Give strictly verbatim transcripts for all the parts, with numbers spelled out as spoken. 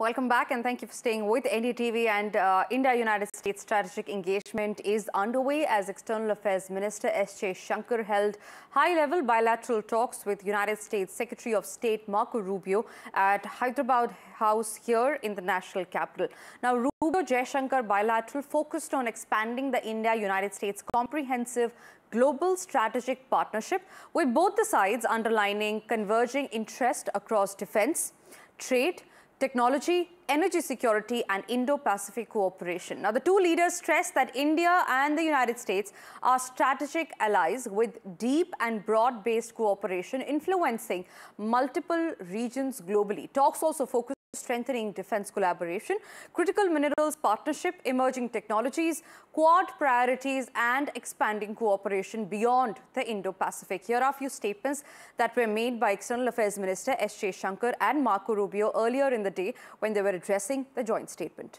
Welcome back and thank you for staying with N D T V. And uh, India-United States strategic engagement is underway as External Affairs Minister S Jaishankar held high-level bilateral talks with United States Secretary of State Marco Rubio at Hyderabad House here in the national capital. Now, Rubio-Jaishankar bilateral focused on expanding the India-United States comprehensive global strategic partnership, with both the sides underlining converging interest across defense, trade, technology, energy security and Indo-Pacific cooperation. Now, the two leaders stressed that India and the United States are strategic allies with deep and broad-based cooperation influencing multiple regions globally. Talks also focused on strengthening defense collaboration, critical minerals partnership, emerging technologies, Quad priorities and expanding cooperation beyond the Indo-Pacific. Here are a few statements that were made by External Affairs Minister S Jaishankar and Marco Rubio earlier in the day when they were addressing the joint statement.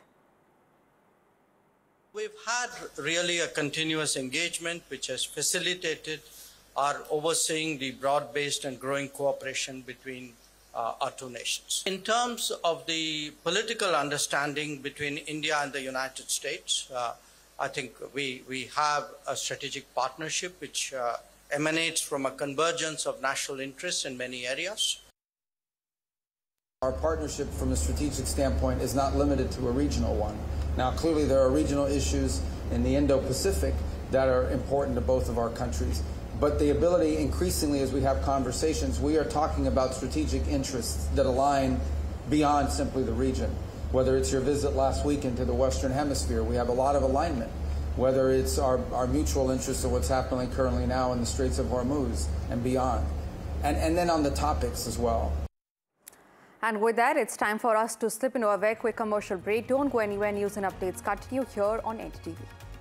We've had really a continuous engagement which has facilitated our overseeing the broad-based and growing cooperation between uh, our two nations. In terms of the political understanding between India and the United States, uh, I think we, we have a strategic partnership which uh, emanates from a convergence of national interests in many areas. Our partnership from a strategic standpoint is not limited to a regional one. Now, clearly there are regional issues in the Indo-Pacific that are important to both of our countries. But the ability, increasingly as we have conversations, we are talking about strategic interests that align beyond simply the region. Whether it's your visit last week into the Western Hemisphere, we have a lot of alignment. Whether it's our, our mutual interest in what's happening currently now in the Straits of Hormuz and beyond. And, and then on the topics as well. And with that, it's time for us to slip into a very quick commercial break. Don't go anywhere. News and updates continue here on N D T V.